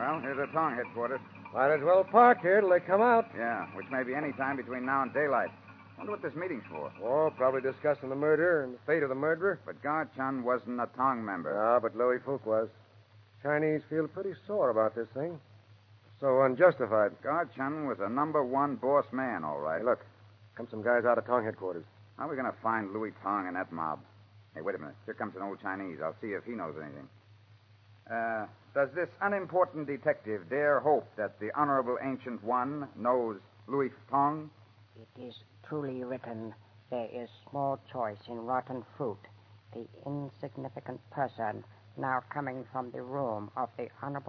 Well, here's the Tong headquarters. Might as well park here till they come out. Yeah, which may be any time between now and daylight. Wonder what this meeting's for. Oh, probably discussing the murder and the fate of the murderer. But Gar Chun wasn't a Tong member. Ah, but Louis Fook was. Chinese feel pretty sore about this thing. So unjustified. Gar Chun was a number one boss man, all right. Hey, look. Come some guys out of Tong headquarters. How are we going to find Louis Tong and that mob? Hey, wait a minute. Here comes an old Chinese. I'll see if he knows anything. Does this unimportant detective dare hope that the Honorable Ancient One knows Louis Tong? It is truly written, there is small choice in rotten fruit. The insignificant person now coming from the room of the Honorable